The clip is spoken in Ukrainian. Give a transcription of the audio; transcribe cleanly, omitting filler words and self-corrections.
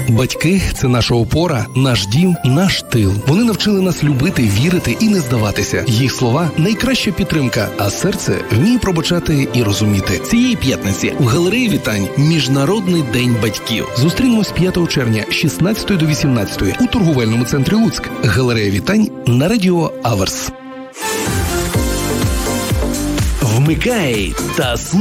Батьки – це наша опора, наш дім, наш тил. Вони навчили нас любити, вірити і не здаватися. Їх слова – найкраща підтримка, а серце вміє пробачати і розуміти. Цієї п'ятниці у галереї Вітань Міжнародний день батьків. Зустрінемось 5 червня з 16 до 18 у торговельному центрі Луцьк. Галерея Вітань на Радіо Аверс. Вмикай та